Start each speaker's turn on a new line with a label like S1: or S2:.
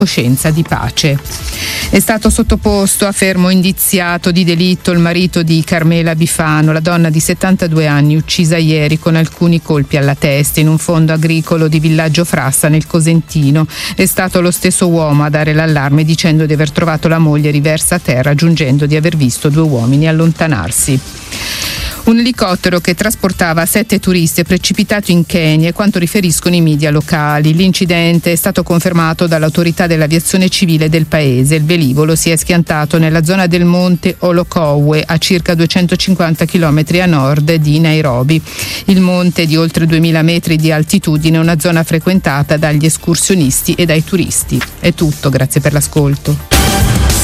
S1: coscienza di pace. È stato sottoposto a fermo indiziato di delitto il marito di Carmela Bifano, la donna di 72 anni uccisa ieri con alcuni colpi alla testa in un fondo agricolo di Villaggio Frassa nel Cosentino. È stato lo stesso uomo a dare l'allarme dicendo di aver trovato la moglie riversa a terra, aggiungendo di aver visto 2 uomini allontanarsi. Un elicottero che trasportava 7 turisti è precipitato in Kenya, quanto riferiscono i media locali. L'incidente è stato confermato dall'autorità dell'aviazione civile del paese. Il velivolo si è schiantato nella zona del monte Olokowe, a circa 250 km a nord di Nairobi. Il monte, di oltre 2000 metri di altitudine, è una zona frequentata dagli escursionisti e dai turisti. È tutto, grazie per l'ascolto.